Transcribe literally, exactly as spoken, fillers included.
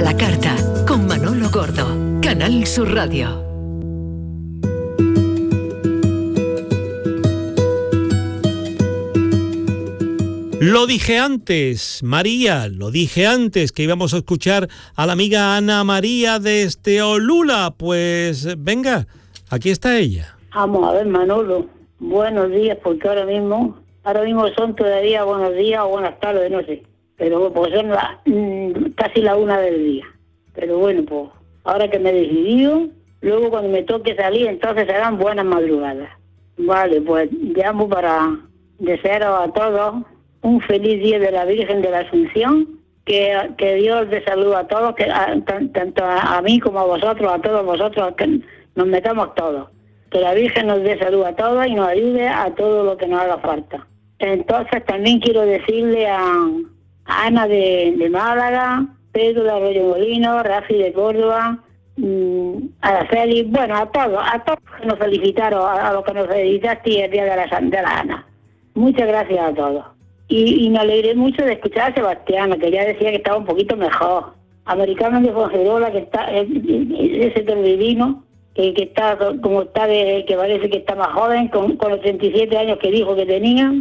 la carta, con Manolo Gordo, Canal Sur Radio. Lo dije antes, María, lo dije antes que íbamos a escuchar a la amiga Ana María de Esteolula. Pues venga, aquí está ella. Vamos a ver, Manolo, buenos días, porque ahora mismo, ahora mismo son todavía buenos días o buenas tardes, no sé. Pero pues son la, mmm, casi la una del día. Pero bueno, pues ahora que me he decidido, luego cuando me toque salir, entonces serán buenas madrugadas. Vale, pues llamo para desearos a todos un feliz día de la Virgen de la Asunción, que, que Dios les saluda a todos, que a, t- tanto a, a mí como a vosotros, a todos vosotros, que nos metamos todos. Que la Virgen nos dé salud a todos y nos ayude a todo lo que nos haga falta. Entonces también quiero decirle a, a Ana de, de Málaga, Pedro de Arroyo Molino, Rafi de Córdoba, mmm, a la Félix, bueno, a todos, a todos que nos felicitaron, a, a los que nos felicitaste el día de la, de la Ana. Muchas gracias a todos. Y, y me alegré mucho de escuchar a Sebastián, que ya decía que estaba un poquito mejor. Americano de Fonserola, que está, ese divino, que, que está como está, de, que parece que está más joven, con, con los treinta y siete años que dijo que tenía.